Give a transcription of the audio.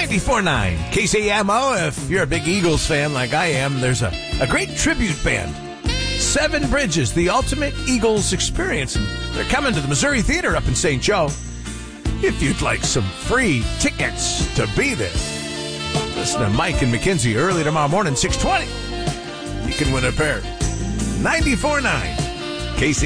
94.9 KCMO. If you're a big Eagles fan like I am, there's a great tribute band. Seven Bridges, the ultimate Eagles experience. And they're coming to the Missouri Theater up in St. Joe. If you'd like some free tickets to be there, listen to Mike and Mackenzie early tomorrow morning, 6:20. You can win a pair. 94.9 KCMO.